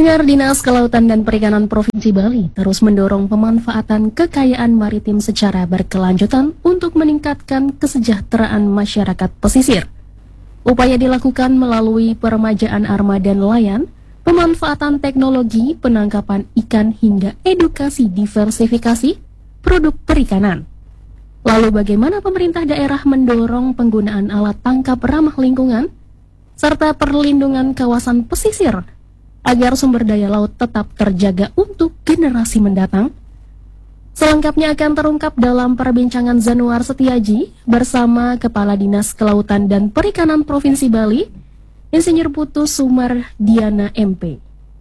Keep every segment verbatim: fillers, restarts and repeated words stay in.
Pendengar, Dinas Kelautan dan Perikanan Provinsi Bali terus mendorong pemanfaatan kekayaan maritim secara berkelanjutan untuk meningkatkan kesejahteraan masyarakat pesisir. Upaya dilakukan melalui peremajaan armada nelayan, pemanfaatan teknologi penangkapan ikan hingga edukasi diversifikasi produk perikanan. Lalu bagaimana pemerintah daerah mendorong penggunaan alat tangkap ramah lingkungan serta perlindungan kawasan pesisir agar sumber daya laut tetap terjaga untuk generasi mendatang? Selengkapnya akan terungkap dalam perbincangan Zanuar Setiaji bersama Kepala Dinas Kelautan dan Perikanan Provinsi Bali, Insinyur Putu Sumardiana M P.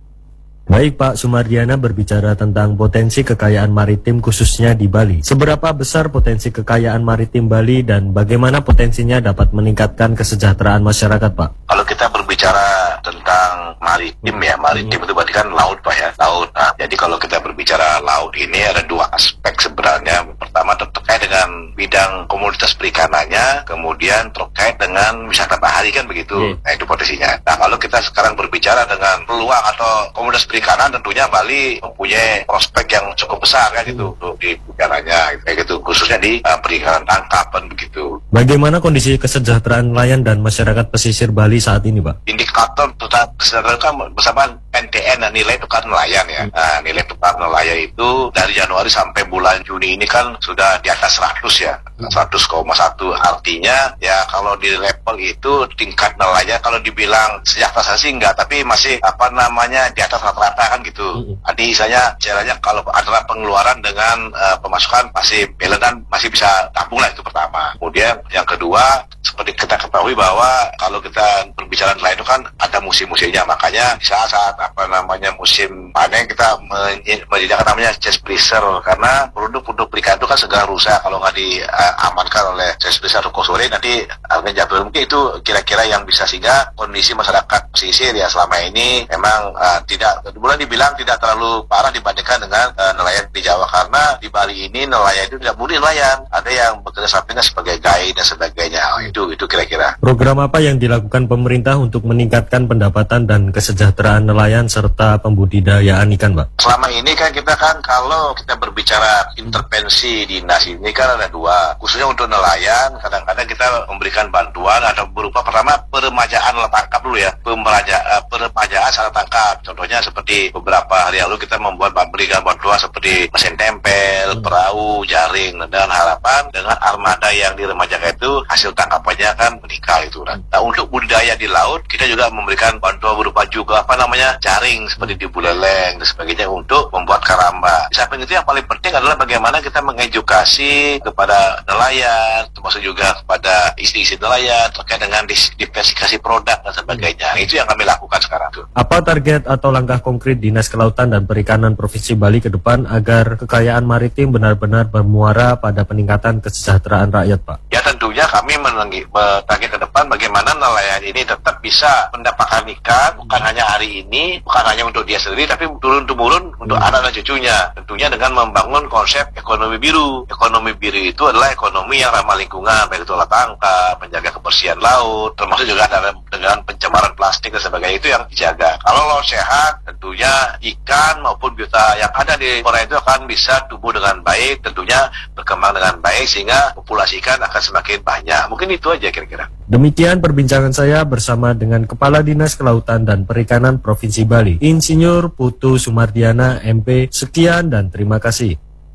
Baik Pak Sumardiana, berbicara tentang potensi kekayaan maritim khususnya di Bali. Seberapa besar potensi kekayaan maritim Bali dan bagaimana potensinya dapat meningkatkan kesejahteraan masyarakat, Pak? Kalau kita berbicara tentang maritim ya, maritim itu berarti kan laut Pak ya, laut. Nah, jadi kalau kita berbicara laut ini ada dua aspek sebenarnya. Pertama terkait dengan bidang komoditas perikanannya, kemudian terkait dengan wisata bahari kan begitu. Hmm. Nah itu potensinya. Nah kalau kita sekarang berbicara dengan peluang atau komoditas perikanan, tentunya Bali mempunyai prospek yang cukup besar kan gitu untuk di perikarannya, kayak gitu, khususnya di uh, perikanan tangkapan begitu. Bagaimana kondisi kesejahteraan nelayan dan masyarakat pesisir Bali saat ini, Pak? Indikator tentang kesejahteraan kan bersama N T N, nilai tukar nelayan ya. Nah, nilai tukar nelayan itu dari Januari sampai bulan Juni ini kan sudah di atas seratus ya, seratus koma satu. Artinya ya kalau di level itu tingkat nelayan kalau dibilang sejahtera sih enggak, tapi masih apa namanya di atas rata-rata kan gitu. Jadi misalnya caranya kalau antara pengeluaran dengan uh, pemasukan masih balance dan masih bisa tabung lah, itu pertama. Kemudian yang kedua, seperti kita ketahui bahwa kalau kita berbicara nelayan itu kan ada musim-musimnya, makanya di saat-saat apa namanya musim panen kita menyediakan namanya chest freezer, karena produk-produk perikan itu kan segera rusak kalau nggak diamankan oleh chest freezer atau sore nanti harganya jatuh. Mungkin itu kira-kira yang bisa, sehingga kondisi masyarakat pesisir ya selama ini memang uh, tidak, boleh dibilang tidak terlalu parah dibandingkan dengan uh, nelayan di Jawa, karena di Bali ini nelayan itu tidak murni nelayan, ada yang bekerja sampingnya sebagai guide dan sebagainya. Oh, itu itu kira-kira. Program apa yang dilakukan pemerintah untuk meningkatkan pendapatan dan kesejahteraan nelayan serta pembudidayaan ikan, Pak? Selama ini kan kita kan kalau kita berbicara intervensi dinas ini kan ada dua, khususnya untuk nelayan. Kadang-kadang kita memberikan bantuan atau berupa pertama peremajaan alat tangkap dulu ya, pemeraja, uh, peremajaan alat tangkap. Contohnya seperti beberapa hari lalu kita membuat berikan bantuan seperti mesin tempel, perahu, jaring, dan harapan dengan armada yang diremajakan itu hasil tangkapannya kan meningkat itu. Nah untuk budidaya di laut kita juga memberikan bantuan berupa juga apa namanya jaring seperti di Buleleng dan sebagainya untuk membuat karamba. Di samping itu yang paling penting adalah bagaimana kita mengedukasi kepada nelayan, termasuk juga kepada istri-istri nelayan terkait dengan diversifikasi produk dan sebagainya. Itu yang kami lakukan sekarang tuh. Apa target atau langkah konkret Dinas Kelautan dan Perikanan Provinsi Bali ke depan agar kekayaan maritim benar-benar bermuara pada peningkatan kesejahteraan rakyat, Pak? Ya tentunya kami menanggi target ke depan bagaimana nelayan ini tetap bisa mendapatkan ikan, bukan hanya hari ini, bukan hanya untuk dia sendiri, tapi turun-temurun untuk hmm. anak dan cucunya. Tentunya dengan membangun konsep ekonomi biru. Ekonomi biru itu adalah ekonomi yang ramah lingkungan, baik itu alat tangkap, menjaga kebersihan laut, termasuk juga dengan pencemaran plastik dan sebagainya, itu yang dijaga. Kalau laut sehat, tentunya ikan maupun biota yang ada di perairan itu akan bisa tumbuh dengan baik, tentunya berkembang dengan baik, sehingga populasi ikan akan semakin banyak. Mungkin itu aja kira-kira. Demikian perbincangan saya bersama dengan Kepala Dinas Kelautan dan Perikanan Provinsi Bali, Insinyur Putu Sumardiana M P. Sekian dan terima kasih.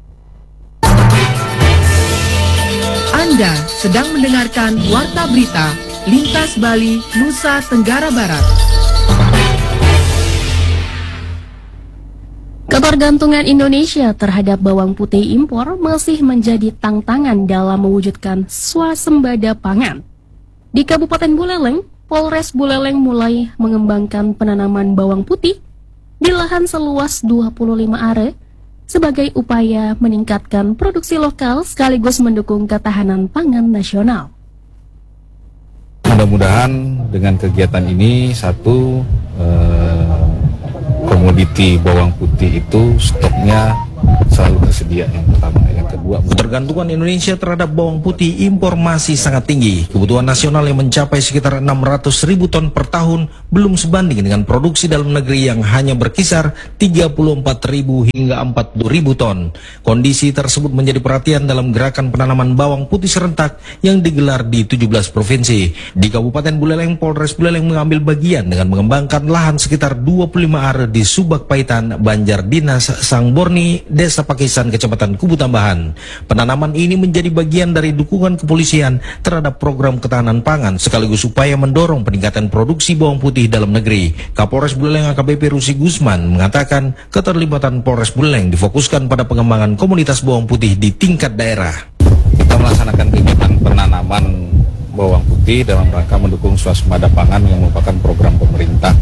Anda sedang mendengarkan Warta Berita Lintas Bali, Nusa Tenggara Barat. Ketergantungan Indonesia terhadap bawang putih impor masih menjadi tantangan dalam mewujudkan swasembada pangan. Di Kabupaten Buleleng, Polres Buleleng mulai mengembangkan penanaman bawang putih di lahan seluas dua puluh lima are sebagai upaya meningkatkan produksi lokal sekaligus mendukung ketahanan pangan nasional. Mudah-mudahan dengan kegiatan ini, satu, eh, komoditi bawang putih itu stoknya selalu tersedia, yang pertama. Yang kedua, kedua, ketergantungan Indonesia terhadap bawang putih impor masih sangat tinggi. Kebutuhan nasional yang mencapai sekitar enam ratus ribu ton per tahun belum sebanding dengan produksi dalam negeri yang hanya berkisar tiga puluh empat ribu hingga empat puluh ribu ton. Kondisi tersebut menjadi perhatian dalam gerakan penanaman bawang putih serentak yang digelar di tujuh belas provinsi. Di Kabupaten Buleleng, Polres Buleleng mengambil bagian dengan mengembangkan lahan sekitar dua puluh lima are di Subak Paitan, Banjar Dinas, Sangborni, Desa Pakisan, Kecamatan Kubu Tambahan. Penanaman ini menjadi bagian dari dukungan kepolisian terhadap program ketahanan pangan sekaligus upaya mendorong peningkatan produksi bawang putih dalam negeri. Kapolres Buleleng A K B P Rusi Gusman mengatakan keterlibatan Polres Buleleng difokuskan pada pengembangan komunitas bawang putih di tingkat daerah. Kita melaksanakan kegiatan penanaman bawang putih dalam rangka mendukung swasembada pangan yang merupakan program pemerintah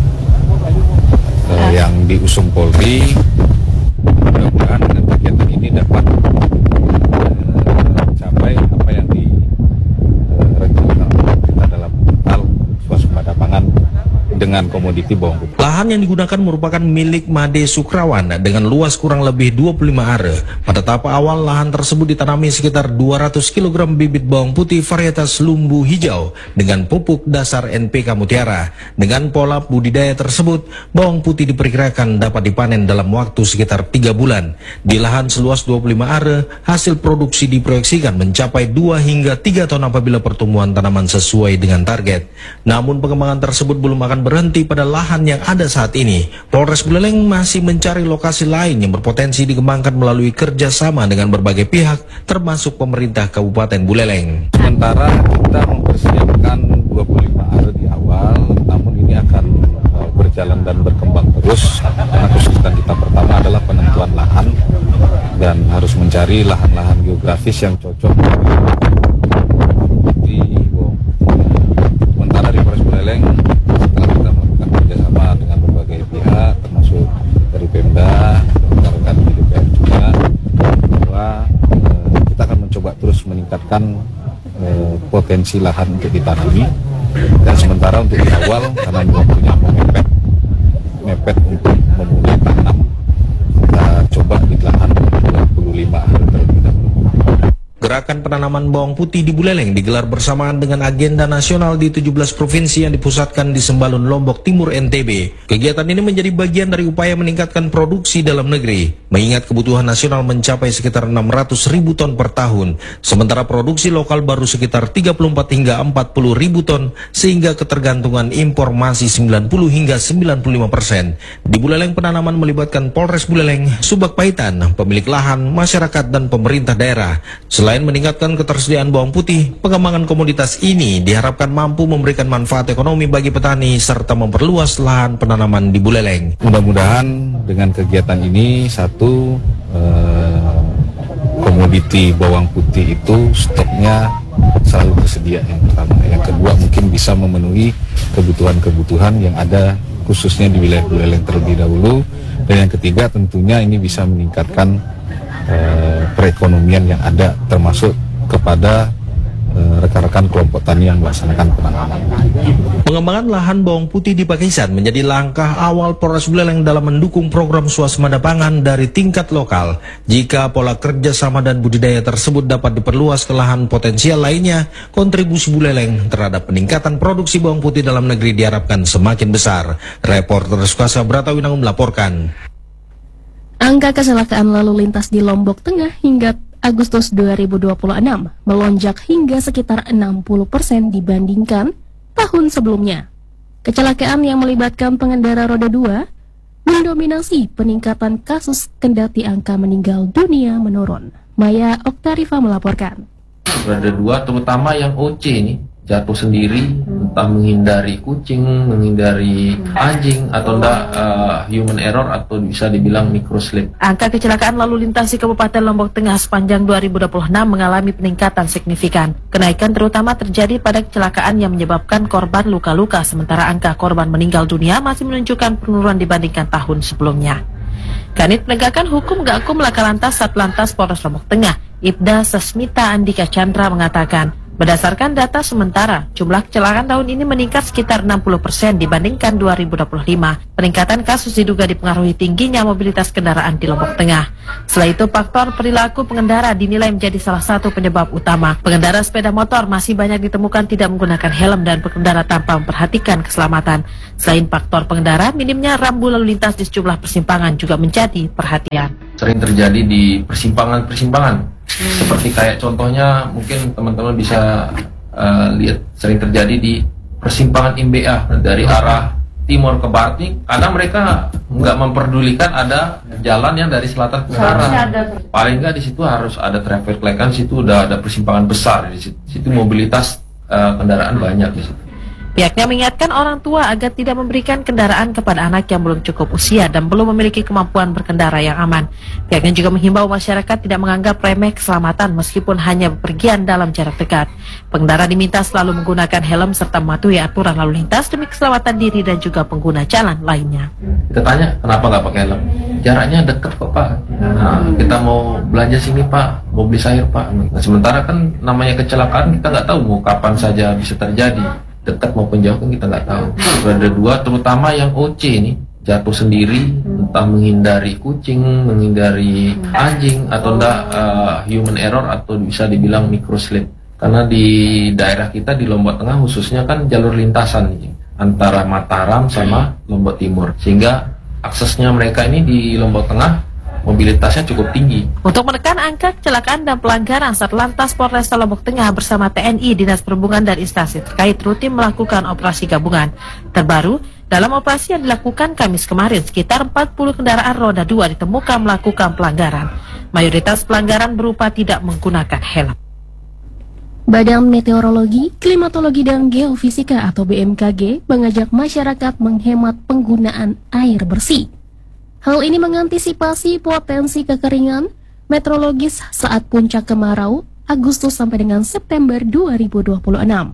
eh, yang diusung Polri. Mudah-mudahan dengan kegiatan ini dapat mencapai eh, apa yang direncanakan eh, pemerintah dalam hal swasembada pangan dengan komoditi bawang putih. Lahan yang digunakan merupakan milik Made Sukrawan dengan luas kurang lebih dua puluh lima are. Pada tahap awal, lahan tersebut ditanami sekitar dua ratus kilogram bibit bawang putih varietas lumbu hijau dengan pupuk dasar N P K Mutiara. Dengan pola budidaya tersebut, bawang putih diperkirakan dapat dipanen dalam waktu sekitar tiga bulan. Di lahan seluas dua puluh lima are, hasil produksi diproyeksikan mencapai dua hingga tiga ton apabila pertumbuhan tanaman sesuai dengan target. Namun pengembangan tersebut belum akan berhenti pada lahan yang ada saat ini. Polres Buleleng masih mencari lokasi lain yang berpotensi dikembangkan melalui kerjasama dengan berbagai pihak, termasuk pemerintah Kabupaten Buleleng. Sementara kita mempersiapkan dua puluh lima are di awal, namun ini akan uh, berjalan dan berkembang terus. Karena kesulitan kita pertama adalah penentuan lahan dan harus mencari lahan-lahan geografis yang cocok di bawang. Sementara di Polres Buleleng setelah kita melakukan kerjasama dengan berbagai pihak, termasuk dari Pemda, rekan-rekan di D P R juga, bahwa eh, kita akan mencoba terus meningkatkan eh, potensi lahan untuk ditanami. Dan sementara untuk di awal, karena ini waktunya mepet, mepet untuk memulai tanam, kita coba di lahan dua puluh lima are terlebih dahulu. Gerakan penanaman bawang putih di Buleleng digelar bersamaan dengan agenda nasional di tujuh belas provinsi yang dipusatkan di Sembalun, Lombok Timur, N T B. Kegiatan ini menjadi bagian dari upaya meningkatkan produksi dalam negeri, mengingat kebutuhan nasional mencapai sekitar enam ratus ribu ton per tahun, sementara produksi lokal baru sekitar tiga puluh empat hingga empat puluh ribu ton, sehingga ketergantungan impor masih sembilan puluh hingga sembilan puluh lima persen. Di Buleleng, penanaman melibatkan Polres Buleleng, Subak Paitan, pemilik lahan, masyarakat, dan pemerintah daerah. Selain meningkatkan ketersediaan bawang putih, pengembangan komoditas ini diharapkan mampu memberikan manfaat ekonomi bagi petani serta memperluas lahan penanaman di Buleleng. Mudah-mudahan dengan kegiatan ini, satu, eh, komoditi bawang putih itu stoknya selalu tersedia yang pertama. Yang kedua, mungkin bisa memenuhi kebutuhan-kebutuhan yang ada khususnya di wilayah Buleleng terlebih dahulu. Dan yang ketiga, tentunya ini bisa meningkatkan Eh, perekonomian yang ada, termasuk kepada eh, rekan-rekan kelompok tani yang melaksanakan penanaman. Pengembangan lahan bawang putih di Pakisan menjadi langkah awal Polres Buleleng dalam mendukung program swasembada pangan dari tingkat lokal. Jika pola kerjasama dan budidaya tersebut dapat diperluas ke lahan potensial lainnya, kontribusi Buleleng terhadap peningkatan produksi bawang putih dalam negeri diharapkan semakin besar. Reporter Sukasa Bratawinangun melaporkan. Angka kecelakaan lalu lintas di Lombok Tengah hingga Agustus dua ribu dua puluh enam melonjak hingga sekitar enam puluh persen dibandingkan tahun sebelumnya. Kecelakaan yang melibatkan pengendara roda dua mendominasi peningkatan kasus, kendati angka meninggal dunia menurun. Maya Oktarifa melaporkan. Roda dua terutama yang O C ini jatuh sendiri, entah menghindari kucing, menghindari anjing, atau enggak uh, human error, atau bisa dibilang microslip. Angka kecelakaan lalu lintas di Kabupaten Lombok Tengah sepanjang dua ribu dua puluh enam mengalami peningkatan signifikan. Kenaikan terutama terjadi pada kecelakaan yang menyebabkan korban luka-luka, sementara angka korban meninggal dunia masih menunjukkan penurunan dibandingkan tahun sebelumnya. Kanit Penegakan Hukum Gakum Laka Lantas Satlantas Polres Lombok Tengah, Ibda Sesmita Andika Chandra mengatakan, Berdasarkan data sementara, jumlah kecelakaan tahun ini meningkat sekitar enam puluh persen dibandingkan dua ribu dua puluh lima. Peningkatan kasus diduga dipengaruhi tingginya mobilitas kendaraan di Lombok Tengah. Selain itu, faktor perilaku pengendara dinilai menjadi salah satu penyebab utama. Pengendara sepeda motor masih banyak ditemukan tidak menggunakan helm dan berkendara tanpa memperhatikan keselamatan. Selain faktor pengendara, minimnya rambu lalu lintas di sejumlah persimpangan juga menjadi perhatian. Sering terjadi di persimpangan-persimpangan. Seperti kayak contohnya mungkin teman-teman bisa uh, lihat sering terjadi di persimpangan M B A dari arah timur ke barat nih, karena mereka nggak memperdulikan ada jalan yang dari selatan ke utara. Paling nggak di situ harus ada traffic light, kan situ udah ada persimpangan besar di situ, situ mobilitas uh, kendaraan banyak di situ. Pihaknya mengingatkan orang tua agar tidak memberikan kendaraan kepada anak yang belum cukup usia dan belum memiliki kemampuan berkendara yang aman. Pihaknya juga menghimbau masyarakat tidak menganggap remeh keselamatan meskipun hanya bepergian dalam jarak dekat. Pengendara diminta selalu menggunakan helm serta mematuhi aturan lalu lintas demi keselamatan diri dan juga pengguna jalan lainnya. Kita tanya, kenapa nggak pakai helm? Jaraknya dekat kok Pak. Nah, kita mau belanja sini Pak, mau beli sayur Pak. Nah, sementara kan namanya kecelakaan kita nggak tahu mau kapan saja bisa terjadi. Dekat maupun jauh kan kita nggak tahu. Ada dua, terutama yang O C ini jatuh sendiri, entah menghindari kucing, menghindari anjing, atau enggak uh, human error atau bisa dibilang microslip. Karena di daerah kita di Lombok Tengah khususnya kan jalur lintasan nih, antara Mataram sama Lombok Timur, sehingga aksesnya mereka ini di Lombok Tengah mobilitasnya cukup tinggi. Untuk menekan angka kecelakaan dan pelanggaran, Satlantas Polresta Lombok Tengah bersama T N I, Dinas Perhubungan dan instansi terkait rutin melakukan operasi gabungan. Terbaru, dalam operasi yang dilakukan Kamis kemarin, sekitar empat puluh kendaraan roda dua ditemukan melakukan pelanggaran. Mayoritas pelanggaran berupa tidak menggunakan helm. Badan Meteorologi, Klimatologi dan Geofisika atau B M K G mengajak masyarakat menghemat penggunaan air bersih. Hal ini mengantisipasi potensi kekeringan meteorologis saat puncak kemarau Agustus sampai dengan September dua ribu dua puluh enam.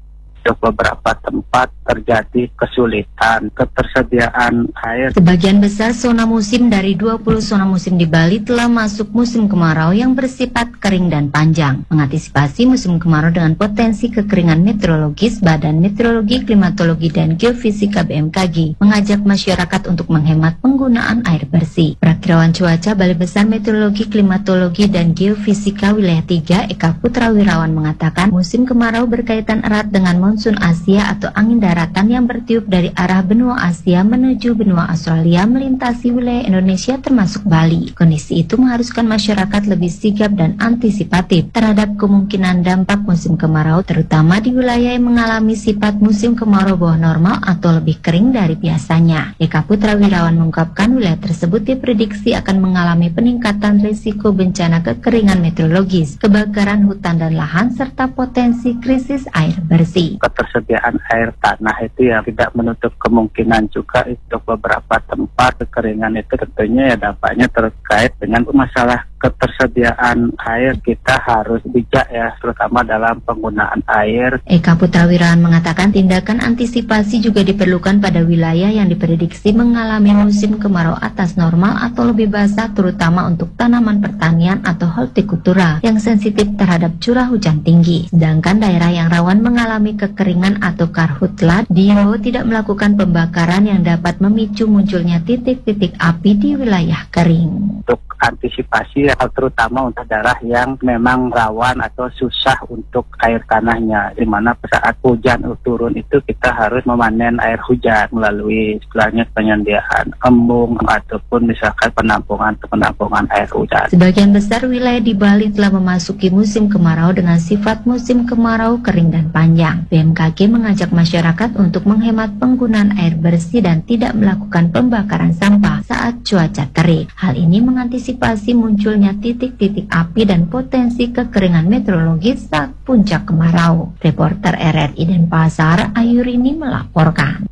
Di beberapa tempat terjadi kesulitan ketersediaan air. Sebagian besar zona musim dari dua puluh zona musim di Bali telah masuk musim kemarau yang bersifat kering dan panjang. Mengantisipasi musim kemarau dengan potensi kekeringan meteorologis, Badan Meteorologi, Klimatologi dan Geofisika B M K G mengajak masyarakat untuk menghemat penggunaan air bersih. Perakirawan cuaca Balai Besar Meteorologi, Klimatologi dan Geofisika Wilayah tiga Eka Putra Wirawan mengatakan musim kemarau berkaitan erat dengan monsun Asia atau angin daratan yang bertiup dari arah benua Asia menuju benua Australia melintasi wilayah Indonesia termasuk Bali. Kondisi itu mengharuskan masyarakat lebih sigap dan antisipatif terhadap kemungkinan dampak musim kemarau, terutama di wilayah yang mengalami sifat musim kemarau bawah normal atau lebih kering dari biasanya. Eka Putra Wirawan mengungkapkan wilayah tersebut diprediksi akan mengalami peningkatan risiko bencana kekeringan meteorologis, kebakaran hutan dan lahan, serta potensi krisis air bersih. Ketersediaan air tanah itu yang tidak menutup kemungkinan juga untuk beberapa tempat kekeringan itu tentunya ya dampaknya terkait dengan masalah ketersediaan air. Kita harus bijak ya, terutama dalam penggunaan air. Eka Putra Wirawan mengatakan tindakan antisipasi juga diperlukan pada wilayah yang diprediksi mengalami musim kemarau atas normal atau lebih basah, terutama untuk tanaman pertanian atau hortikultura yang sensitif terhadap curah hujan tinggi. Sedangkan daerah yang rawan mengalami kekeringan atau karhutla diimbau tidak melakukan pembakaran yang dapat memicu munculnya titik-titik api di wilayah kering. Untuk antisipasi terutama untuk daerah yang memang rawan atau susah untuk air tanahnya, di mana saat hujan turun itu kita harus memanen air hujan melalui istilahnya penyediaan embung ataupun misalkan penampungan penampungan air hujan. Sebagian besar wilayah di Bali telah memasuki musim kemarau dengan sifat musim kemarau kering dan panjang. B M K G mengajak masyarakat untuk menghemat penggunaan air bersih dan tidak melakukan pembakaran sampah saat cuaca terik. Hal ini mengantisipasi munculnya titik-titik api dan potensi kekeringan meteorologis saat puncak kemarau. Reporter R R I Denpasar, Ayurini melaporkan.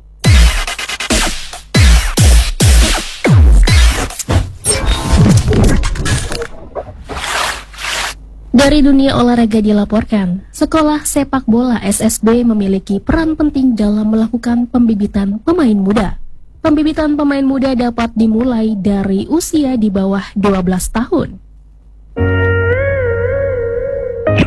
Dari dunia olahraga dilaporkan, sekolah sepak bola S S B memiliki peran penting dalam melakukan pembibitan pemain muda. Pembibitan pemain muda dapat dimulai dari usia di bawah dua belas tahun.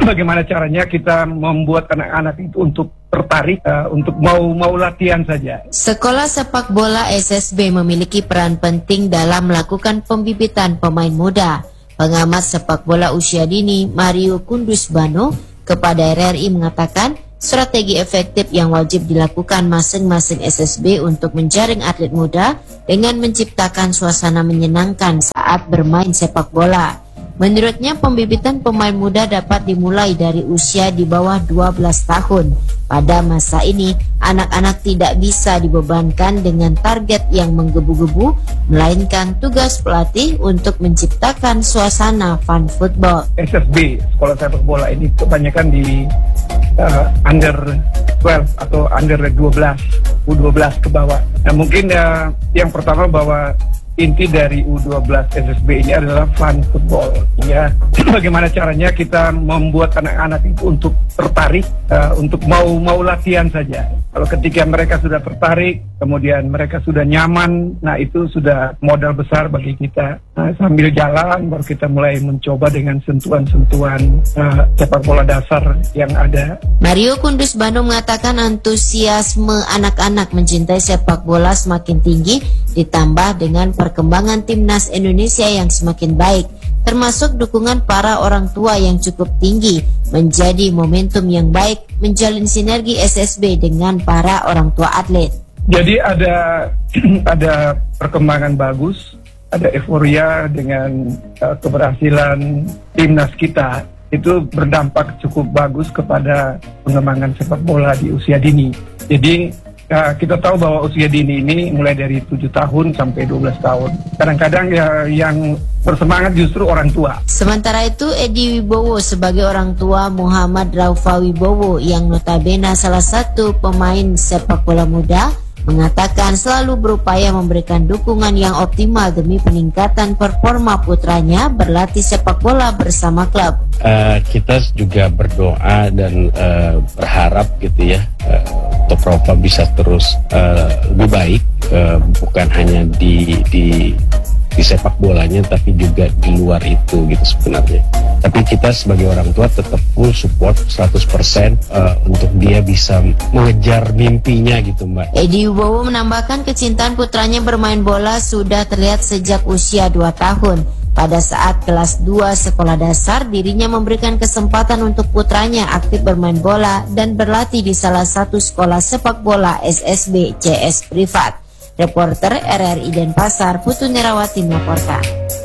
bagaimana caranya kita membuat anak-anak itu untuk tertarik, uh, untuk mau mau latihan saja. Sekolah sepak bola S S B memiliki peran penting dalam melakukan pembibitan pemain muda. Pengamat sepak bola usia dini Mario Kundusbano kepada R R I mengatakan, strategi efektif yang wajib dilakukan masing-masing S S B untuk menjaring atlet muda dengan menciptakan suasana menyenangkan saat bermain sepak bola. Menurutnya, pembibitan pemain muda dapat dimulai dari usia di bawah dua belas tahun. Pada masa ini, anak-anak tidak bisa dibebankan dengan target yang menggebu-gebu, melainkan tugas pelatih untuk menciptakan suasana fun football. S S B, sekolah sepak bola ini kebanyakan di uh, under dua belas atau under dua belas, U dua belas ke bawah. Nah, mungkin uh, yang pertama bahwa inti dari U dua belas S S B ini adalah fun football, ya. Bagaimana caranya kita membuat anak-anak itu untuk tertarik, uh, untuk mau mau latihan saja. Kalau ketika mereka sudah tertarik, kemudian mereka sudah nyaman, nah itu sudah modal besar bagi kita. Nah, sambil jalan baru kita mulai mencoba dengan sentuhan-sentuhan uh, sepak bola dasar yang ada. Mario Kundusbano mengatakan antusiasme anak-anak mencintai sepak bola semakin tinggi, ditambah dengan perkembangan timnas Indonesia yang semakin baik, termasuk dukungan para orang tua yang cukup tinggi, menjadi momentum yang baik menjalin sinergi S S B dengan para orang tua atlet. Jadi ada ada perkembangan bagus, ada euforia dengan uh, keberhasilan timnas kita. Itu berdampak cukup bagus kepada pengembangan sepak bola di usia dini. Jadi Uh, kita tahu bahwa usia dini ini mulai dari tujuh tahun sampai dua belas tahun. Kadang-kadang ya, yang bersemangat justru orang tua. Sementara itu, Edi Wibowo sebagai orang tua Muhammad Raufa Wibowo yang notabene salah satu pemain sepak bola muda, mengatakan selalu berupaya memberikan dukungan yang optimal demi peningkatan performa putranya berlatih sepak bola bersama klub. Uh, kita juga berdoa dan uh, berharap gitu ya, uh, Top Raufa bisa terus uh, lebih baik, uh, bukan hanya di di di sepak bolanya tapi juga di luar itu gitu sebenarnya. Tapi kita sebagai orang tua tetap full support seratus persen uh, untuk dia bisa mengejar mimpinya gitu, Mbak. Edi Wibowo menambahkan kecintaan putranya bermain bola sudah terlihat sejak usia dua tahun. Pada saat kelas dua sekolah dasar, dirinya memberikan kesempatan untuk putranya aktif bermain bola dan berlatih di salah satu sekolah sepak bola S S B C S privat. Reporter R R I Denpasar, Putu Nerawati melaporkan.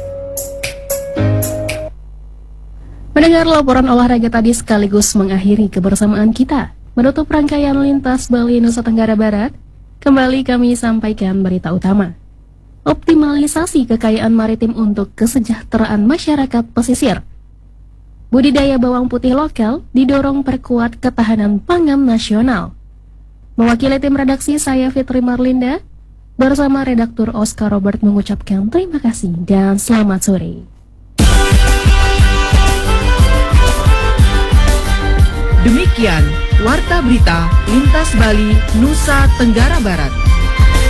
Mendengar laporan olahraga tadi sekaligus mengakhiri kebersamaan kita. Menutup rangkaian Lintas Bali Nusa Tenggara Barat, kembali kami sampaikan berita utama. Optimalisasi kekayaan maritim untuk kesejahteraan masyarakat pesisir. Budidaya bawang putih lokal didorong perkuat ketahanan pangan nasional. Mewakili tim redaksi saya Fitri Marlinda, bersama redaktur Oscar Robert mengucapkan terima kasih dan selamat sore. Demikian Warta Berita Lintas Bali Nusa Tenggara Barat.